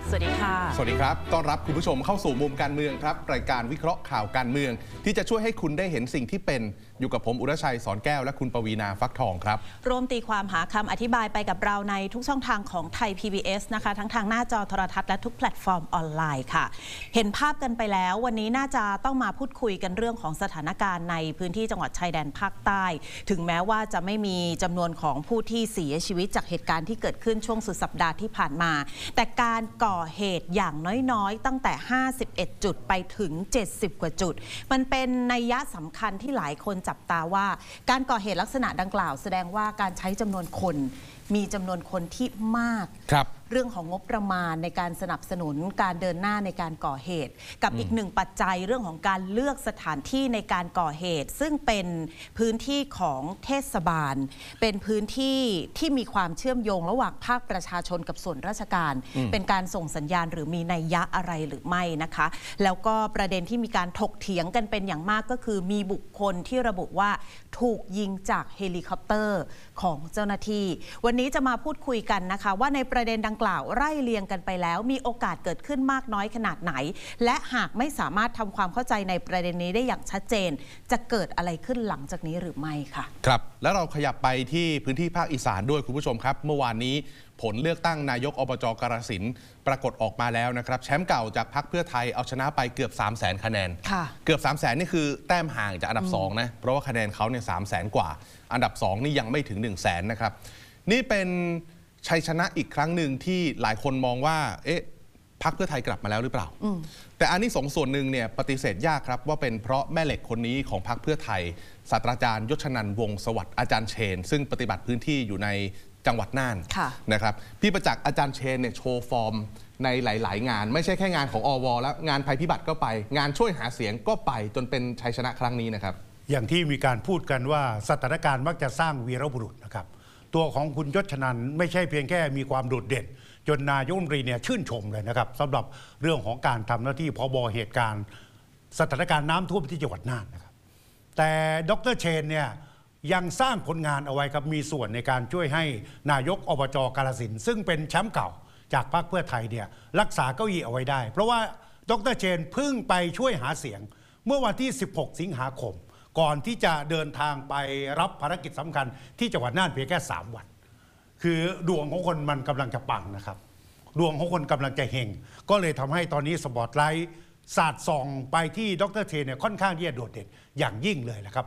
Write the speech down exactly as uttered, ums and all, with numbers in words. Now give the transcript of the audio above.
สวัสดีค่ะสวัสดีครับต้อนรับคุณผู้ชมเข้าสู่มุมการเมืองครับรายการวิเคราะห์ข่าวการเมืองที่จะช่วยให้คุณได้เห็นสิ่งที่เป็นอยู่กับผมอุรชัยสอนแก้วและคุณปวีณาฟักทองครับร่วมตีความหาคำอธิบายไปกับเราในทุกช่องทางของไทย พี บี เอส นะคะทั้งทางหน้าจอโทรทัศน์และทุกแพลตฟอร์มออนไลน์ค่ะเห็นภาพกันไปแล้ววันนี้น่าจะต้องมาพูดคุยกันเรื่องของสถานการณ์ในพื้นที่จังหวัดชายแดนภาคใต้ถึงแม้ว่าจะไม่มีจำนวนของผู้ที่เสียชีวิตจากเหตุการณ์ที่เกิดขึ้นช่วงสุดสัปดาห์ที่ผ่านมาแต่การก่อเหตุอย่างน้อยๆตั้งแต่ห้าสิบเอ็ดจุดไปถึงเจ็ดสิบกว่าจุดมันเป็นนัยยะสำคัญที่หลายคนจับตาว่าการก่อเหตุลักษณะดังกล่าวแสดงว่าการใช้จำนวนคนมีจำนวนคนที่มากเรื่องของงบประมาณในการสนับสนุนการเดินหน้าในการก่อเหตุกับอีกหนึ่งปัจจัยเรื่องของการเลือกสถานที่ในการก่อเหตุซึ่งเป็นพื้นที่ของเทศบาลเป็นพื้นที่ที่มีความเชื่อมโยงระหว่างภาคประชาชนกับส่วนราชการเป็นการส่งสัญญาณหรือมีนัยยะอะไรหรือไม่นะคะแล้วก็ประเด็นที่มีการถกเถียงกันเป็นอย่างมากก็คือมีบุคคลที่ระบุว่าถูกยิงจากเฮลิคอปเตอร์ของเจ้าหน้าที่วันนี้จะมาพูดคุยกันนะคะว่าในประเด็นดังกล่าวไล่เรียงกันไปแล้วมีโอกาสเกิดขึ้นมากน้อยขนาดไหนและหากไม่สามารถทำความเข้าใจในประเด็นนี้ได้อย่างชัดเจนจะเกิดอะไรขึ้นหลังจากนี้หรือไม่ค่ะครับแล้วเราขยับไปที่พื้นที่ภาคอีสานด้วยคุณผู้ชมครับเมื่อวานนี้ผลเลือกตั้งนายกอบจกาฬสินธุ์ปรากฏออกมาแล้วนะครับแชมป์เก่าจากพรรคเพื่อไทยเอาชนะไปเกือบ สามแสน คะแนนเกือบ สามแสน นี่คือแต้มห่างจากอันดับสองนะเพราะว่าคะแนนเขาเนี่ย สามแสน กว่าอันดับสองนี่ยังไม่ถึง หนึ่งแสน นะครับนี่เป็นชัยชนะอีกครั้งหนึ่งที่หลายคนมองว่าเอ๊ะพรรคเพื่อไทยกลับมาแล้วหรือเปล่าแต่อันนี้สองส่วนหนึ่งเนี่ยปฏิเสธยากครับว่าเป็นเพราะแม่เหล็กคนนี้ของพรรคเพื่อไทยศาสตราจารย์ยศนันท์วงศ์สวัสดิ์อาจารย์เชนซึ่งปฏิบัติพื้นที่อยู่ในจังหวัดน่านนะครับพี่ประจักษ์อาจารย์เชนเนี่ยโชว์ฟอร์มในหลายๆงานไม่ใช่แค่งานของอวแล้วงานภัยพิบัติก็ไปงานช่วยหาเสียงก็ไปจนเป็นชัยชนะครั้งนี้นะครับอย่างที่มีการพูดกันว่าสถานการณ์มักจะสร้างวีรบุรุษนะครับตัวของคุณยศนันท์ไม่ใช่เพียงแค่มีความโดดเด่นจนนายกรัฐมนตรีเนี่ยชื่นชมเลยนะครับสำหรับเรื่องของการทำหน้าที่ผบ.เหตุการณ์สถานการณ์น้ำท่วมที่จังหวัดน่านนะครับแต่ดร.เชนเนี่ยยังสร้างผลงานเอาไว้ครับมีส่วนในการช่วยให้นายกอบจกาฬสินธุ์ซึ่งเป็นแชมป์เก่าจากพรรคเพื่อไทยเนี่ยรักษาเก้าอี้เอาไว้ได้เพราะว่าดร.เชนเพิ่งไปช่วยหาเสียงเมื่อวันที่สิบหกสิงหาคมก่อนที่จะเดินทางไปรับภารกิจสำคัญที่จังหวัดน่านเพียงแค่สามวันคือดวงของคนมันกำลังจะปังนะครับดวงของคนกำลังจะเฮงก็เลยทำให้ตอนนี้สปอตไลท์สาดส่องไปที่ดร.เชนเนี่ยค่อนข้างที่จะโดดเด่นอย่างยิ่งเลยนะครับ